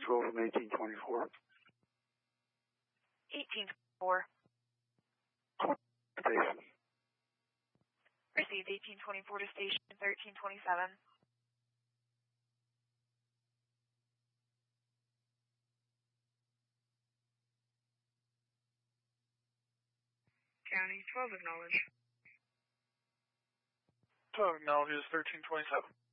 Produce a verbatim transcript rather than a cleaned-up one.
twelve and eighteen twenty-four. eighteen twenty-four. Station. Received eighteen twenty-four to station thirteen twenty-seven. County twelve acknowledge. twelve acknowledges thirteen twenty-seven.